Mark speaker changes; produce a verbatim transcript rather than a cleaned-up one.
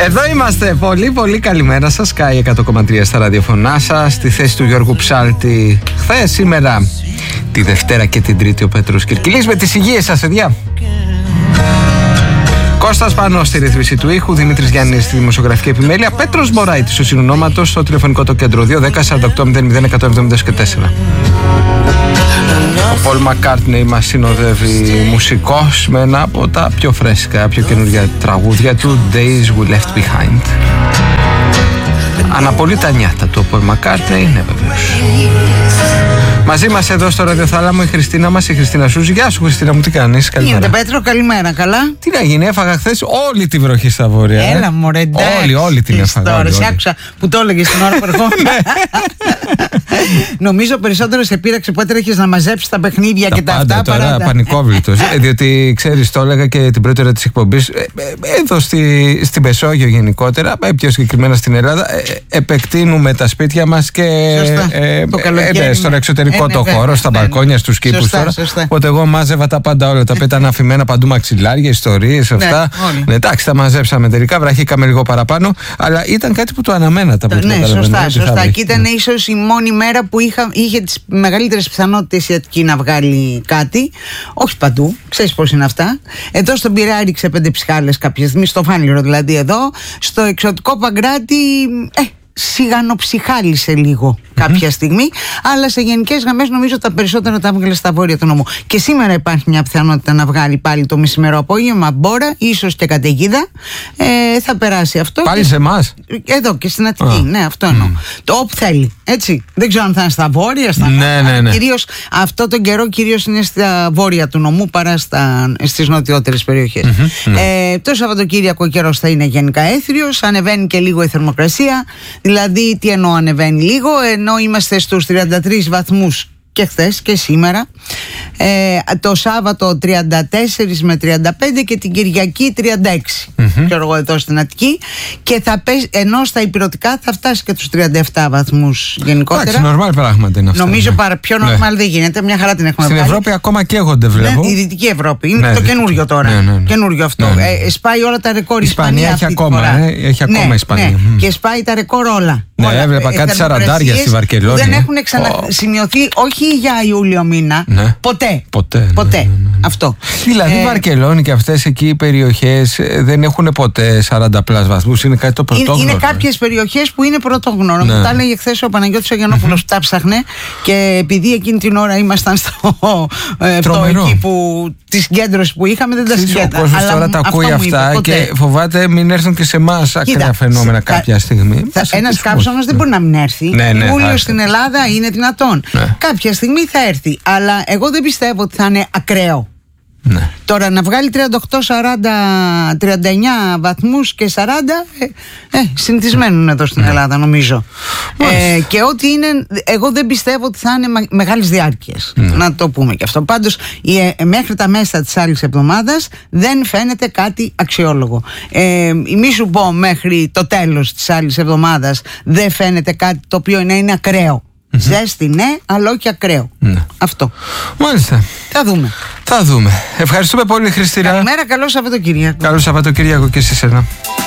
Speaker 1: Εδώ είμαστε. Πολύ πολύ καλημέρα σας. Σκάι εκατό κόμμα τρία στα ραδιοφωνά σας. Στη θέση του Γιώργου Ψάλτη χθες, σήμερα τη Δευτέρα και την Τρίτη ο Πέτρος Κυρκυλής. Με τις υγείες σας, παιδιά. Κώστας Πανός στη ρύθμιση του ήχου, Δημήτρης Γιάννης στη δημοσιογραφική επιμέλεια, Πέτρος Μωράητης στο συνονόματος, στο τηλεφωνικό το κέντρο δύο δέκα σαράντα οκτώ μηδέν μηδέν εκατόν εβδομήντα τέσσερα. Ο Πολ Μακκάρτνεϊ μας συνοδεύει μουσικός με ένα από τα πιο φρέσκα, πιο καινούργια τραγούδια του, Days We Left Behind. Αναπολύει τα νιάτα του ο Πολ Μακκάρτνεϊ, ναι βεβαίως. Μαζί μας εδώ στο ραδιοθάλαμο η Χριστίνα μας, η Χριστίνα Σούζη. Γεια σου Χριστίνα μου, τι κάνεις? Καλημέρα.
Speaker 2: Γίνεται Πέτρο, καλημέρα, καλά.
Speaker 1: Τι να γίνει, έφαγα χθες όλη τη βροχή στα βόρεια.
Speaker 2: Έλα
Speaker 1: ε?
Speaker 2: μωρέ, εντάξει.
Speaker 1: Όλη, όλη την έφαγα.
Speaker 2: Τώρα, σε άκουσα που το έλεγες την ώρα που ερχόμουν. Νομίζω περισσότερο σε πείραξε που έτρεχες να μαζέψεις τα παιχνίδια
Speaker 1: τα
Speaker 2: και τα
Speaker 1: πάντα,
Speaker 2: αυτά.
Speaker 1: Τώρα
Speaker 2: παράτα.
Speaker 1: πανικόβλητος. Διότι ξέρεις, το έλεγα και την πρώτη ώρα της εκπομπής. Ε, ε, εδώ στη, στην Μεσόγειο γενικότερα, ε, πιο συγκεκριμένα στην Ελλάδα, ε, επεκτείνουμε τα σπίτια μας και ε,
Speaker 2: το
Speaker 1: ε, ε, στον εξωτερικό
Speaker 2: ε, ναι,
Speaker 1: το
Speaker 2: ναι,
Speaker 1: χώρο,
Speaker 2: ναι,
Speaker 1: στα
Speaker 2: ναι,
Speaker 1: μπαλκόνια, στους κήπους
Speaker 2: σωστά,
Speaker 1: τώρα.
Speaker 2: σωστά.
Speaker 1: Οπότε εγώ μάζευα τα πάντα όλα. Τα οποία ήταν αφημένα παντού μαξιλάρια, ιστορίες, αυτά.
Speaker 2: όλοι.
Speaker 1: Ναι, εντάξει, τα μαζέψαμε τελικά, βραχήκαμε λίγο παραπάνω, αλλά ήταν κάτι που το αναμένατε από
Speaker 2: Ναι, σωστά, σωστά. Και ήταν ίσως η μόνη μέρα που είχα, είχε τις μεγαλύτερες πιθανότητες η Αττική να βγάλει κάτι. Όχι παντού, ξέρεις πώς είναι αυτά. Εδώ στον Πειραιά ρίξε πέντε ψυχάλες κάποια στιγμή, στο Φάνηρο δηλαδή εδώ. Στο εξωτικό Παγκράτη, ε, σιγανοψυχάλισε λίγο κάποια mm-hmm. στιγμή, αλλά σε γενικές γραμμές νομίζω τα περισσότερα τα έβγαλε στα βόρεια του νομού. Και σήμερα υπάρχει μια πιθανότητα να βγάλει πάλι το μεσημερό απόγευμα μπόρα, ίσως και καταιγίδα. Ε, θα περάσει αυτό.
Speaker 1: Πάλι και... σε εμάς.
Speaker 2: Εδώ και στην Αττική, ah. ναι, αυτό εννοώ. Mm. Το όπου θέλει. Έτσι. Δεν ξέρω αν θα είναι στα βόρεια, στα
Speaker 1: ναι, ναι, ναι.
Speaker 2: Κυρίως αυτό τον καιρό κυρίως είναι στα βόρεια του νομού παρά στα, στις νοτιότερες περιοχές. Mm-hmm, ναι. ε, το Σαββατοκύριακο ο καιρός θα είναι γενικά έθριος, ανεβαίνει και λίγο η θερμοκρασία. Δηλαδή, τι εννοώ ανεβαίνει λίγο, ενώ είμαστε στους τριάντα τρεις βαθμούς και χθες και σήμερα. Ε, το Σάββατο τριάντα τέσσερα με τριάντα πέντε και την Κυριακή τριάντα έξι. Mm-hmm. Ξέρω εγώ εδώ στην Αττική. Και θα πες, ενώ στα υπηρετικά θα φτάσει και τους τριάντα επτά βαθμούς γενικότερα.
Speaker 1: Εντάξει, νορμάλ πράγματα είναι αυτά.
Speaker 2: Νομίζω
Speaker 1: ναι.
Speaker 2: παρα, πιο νορμάλ ναι. δεν γίνεται. Μια χαρά την έχουμε
Speaker 1: στην
Speaker 2: βγάλει.
Speaker 1: Ευρώπη ακόμα καίγονται, βλέπω.
Speaker 2: Ναι, η Δυτική Ευρώπη. Είναι
Speaker 1: ναι,
Speaker 2: το καινούριο τώρα.
Speaker 1: Ναι, ναι, ναι.
Speaker 2: Καινούριο αυτό.
Speaker 1: Ναι, ναι.
Speaker 2: Ε, σπάει όλα τα ρεκόρ.
Speaker 1: Η Ισπανία έχει ακόμα. Ε, έχει ακόμα
Speaker 2: ναι,
Speaker 1: Ισπανία.
Speaker 2: Ναι.
Speaker 1: Mm.
Speaker 2: Και σπάει τα ρεκόρ όλα.
Speaker 1: Ναι,
Speaker 2: όλα.
Speaker 1: έβλεπα
Speaker 2: ε,
Speaker 1: κάτι σαραντάρια στη Βαρκελόνη.
Speaker 2: Δεν έχουν ξανασημειωθεί, oh. όχι για Ιούλιο μήνα.
Speaker 1: Ναι.
Speaker 2: Ποτέ.
Speaker 1: Ποτέ.
Speaker 2: Ποτέ.
Speaker 1: Ναι, ναι, ναι.
Speaker 2: Αυτό.
Speaker 1: Δηλαδή, η ε, Βαρκελόνη και αυτές εκεί οι περιοχές δεν έχουν ποτέ σαράντα πλάς βαθμούς. Είναι κάτι το πρωτόγνωρο.
Speaker 2: Είναι, είναι κάποιες περιοχές που είναι πρωτόγνωρο. Ναι. Μου τα έλεγε χθες ο Παναγιώτης Αγιανόπουλος που τα ψάχνε και επειδή εκείνη την ώρα ήμασταν στο ε, το εκεί που τη συγκέντρωση που είχαμε δεν τα συγκέντρωσα.
Speaker 1: Ο κόσμος τώρα τα ακούει αυτά είπε, και φοβάται μην έρθουν και σε εμάς ακραία φαινόμενα κα, κάποια στιγμή.
Speaker 2: Ένας κάψονος δεν μπορεί να μην έρθει.
Speaker 1: Ναι, ναι,
Speaker 2: Ιούλιο στην Ελλάδα είναι δυνατόν.
Speaker 1: Ναι.
Speaker 2: Κάποια στιγμή θα έρθει. Αλλά εγώ δεν πιστεύω ότι θα είναι ακραίο.
Speaker 1: Ναι.
Speaker 2: Τώρα να βγάλει τριάντα οκτώ, σαράντα, τριάντα εννιά βαθμούς και σαράντα ε, ε, συνηθισμένοι είναι εδώ στην ναι. Ελλάδα νομίζω. ε, και ότι είναι, εγώ δεν πιστεύω ότι θα είναι μεγάλης διάρκειας, ναι. να το πούμε και αυτό. Πάντως ε, μέχρι τα μέσα της άλλης εβδομάδας δεν φαίνεται κάτι αξιόλογο. ε, Μη σου πω μέχρι το τέλος της άλλης εβδομάδας δεν φαίνεται κάτι το οποίο να είναι ακραίο. Mm-hmm. Ζέστη ναι, αλλά όχι ακραίο. Ναι. Αυτό.
Speaker 1: Μάλιστα.
Speaker 2: Θα δούμε.
Speaker 1: Θα δούμε. Ευχαριστούμε πολύ Χριστίνα.
Speaker 2: Καλημέρα, καλό Σαββατοκύριακο.
Speaker 1: Καλό Σαββατοκύριακο και σε σένα.